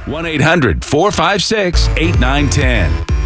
1-800-456-8910.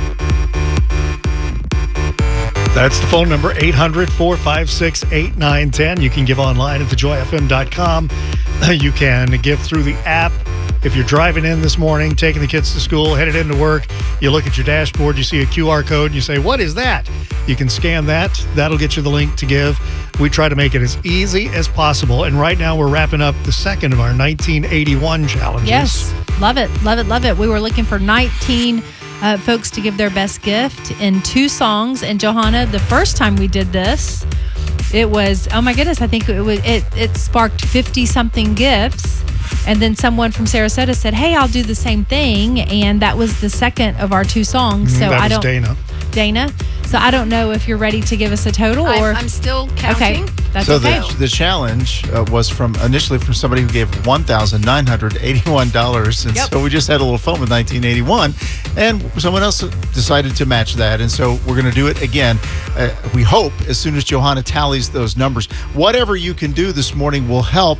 That's the phone number, 800-456-8910. You can give online at thejoyfm.com. You can give through the app. If you're driving in this morning, taking the kids to school, headed into work, you look at your dashboard, you see a QR code, and you say, what is that? You can scan that. That'll get you the link to give. We try to make it as easy as possible. And right now we're wrapping up the second of our 1981 challenges. Yes. Love it. Love it. Love it. We were looking for 19 folks to give their best gift in 2 songs. And Johanna, the first time we did this, it was, oh my goodness, I think it sparked 50-something gifts. And then someone from Sarasota said, hey, I'll do the same thing. And that was the second of our 2 songs. So that was Dana. Dana. So I don't know if you're ready to give us a total or I'm still counting. Okay. That's so okay. the challenge was initially from somebody who gave $1,981. And so we just had a little fun with 1981. And someone else decided to match that. And so we're going to do it again. We hope as soon as Johanna tallies those numbers. Whatever you can do this morning will help.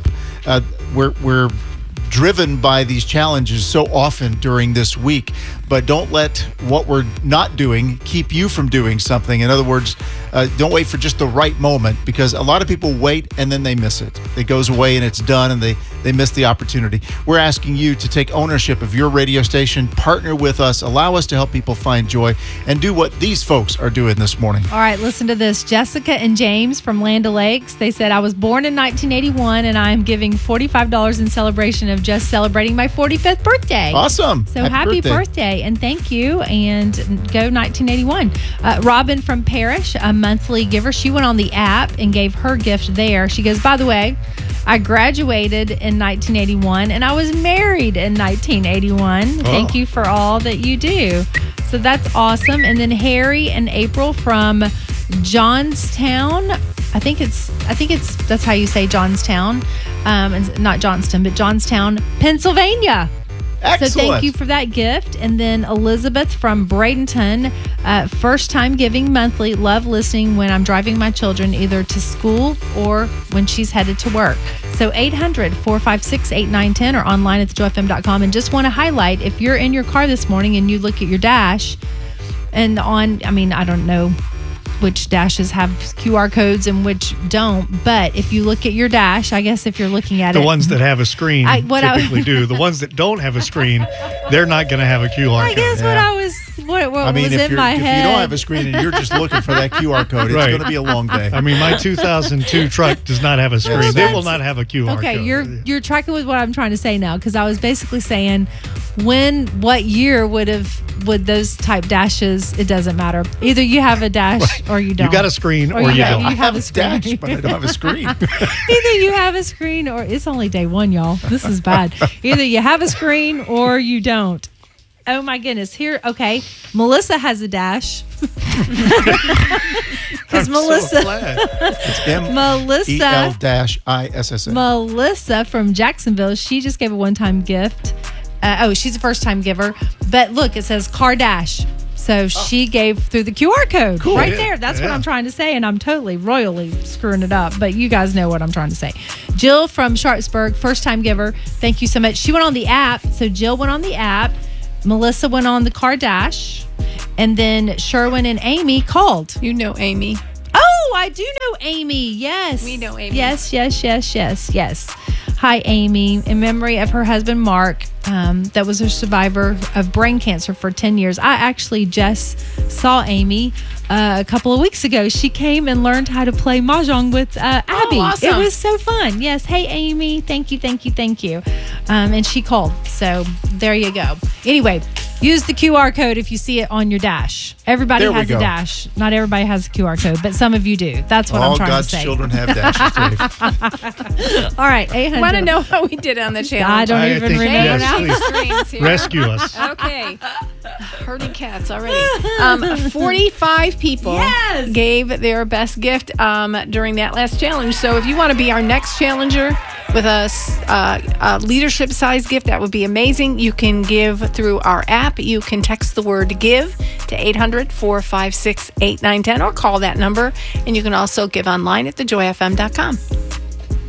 We're driven by these challenges so often during this week, but don't let what we're not doing keep you from doing something. In other words, don't wait for just the right moment, because a lot of people wait and then they miss it. It goes away and it's done and they miss the opportunity. We're asking you to take ownership of your radio station, partner with us, allow us to help people find joy, and do what these folks are doing this morning. All right, listen to this. Jessica and James from Land O'Lakes, they said, I was born in 1981 and I am giving $45 in celebration of just celebrating my 45th birthday. Awesome. So happy birthday and thank you, and go 1981. Robin from Parrish, a monthly giver, she went on the app and gave her gift there. She goes, by the way, I graduated in 1981 and I was married in 1981. Thank you for all that you do. So that's awesome. And then Harry and April from Johnstown. I think that's how you say Johnstown. And not Johnston, but Johnstown, Pennsylvania. Excellent. So thank you for that gift. And then Elizabeth from Bradenton, first time giving monthly. Love listening when I'm driving my children either to school or when she's headed to work. So 800-456-8910 or online at thejoyfm.com. And just want to highlight, if you're in your car this morning and you look at your dash and I don't know which dashes have QR codes and which don't, but if you look at your dash, I guess if you're looking at the ones that have a screen typically do. The ones that don't have a screen, they're not going to have a QR code. I guess what was in my head. If you don't have a screen and you're just looking for that QR code, it's going to be a long day. I mean, my 2002 truck does not have a screen. Well, they will not have a QR code. Okay, you're tracking with what I'm trying to say now, because I was basically saying what year would those type dashes, it doesn't matter. Either you have a dash or you don't. You got a screen or you don't. I have a dash, but I don't have a screen. Either you have a screen or it's only day one, y'all. This is bad. Either you have a screen or you don't. Oh my goodness. Here, Melissa has a dash. Because Melissa. It's MEL-ISSA. Melissa from Jacksonville, she just gave a one-time gift. She's a first-time giver. But look, it says Cardash. So she gave through the QR code right there. That's what I'm trying to say, and I'm totally royally screwing it up, but you guys know what I'm trying to say. Jill from Sharpsburg, first-time giver. Thank you so much. She went on the app. So Jill went on the app. Melissa went on the Cardash. And then Sherwin and Amy called. You know Amy. Oh, I do know Amy. Yes. We know Amy. Yes. Hi, Amy. In memory of her husband, Mark, that was a survivor of brain cancer for 10 years. I actually just saw Amy a couple of weeks ago. She came and learned how to play Mahjong with Abby. Oh, awesome. It was so fun. Yes. Hey, Amy. Thank you. And she called. So there you go. Anyway, use the QR code if you see it on your dash. Everybody has a dash. Not everybody has a QR code, but some of you do. That's what I'm trying to say. All God's children have dashes, Dave. All right, 800. Want to know how we did on the challenge? I don't even remember. Yes, rescue us. Okay. Herding cats already. 45 people gave their best gift during that last challenge. So if you want to be our next challenger with a leadership size gift, that would be amazing. You can give through our app. You can text the word give to 800-456-8910 or call that number. And you can also give online at thejoyfm.com.